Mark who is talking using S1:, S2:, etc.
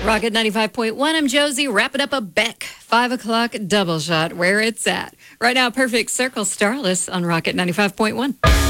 S1: Rocket 95.1, I'm Josie, wrapping up a Beck 5 o'clock double shot where it's at. Right now, Perfect Circle Starless on Rocket 95.1.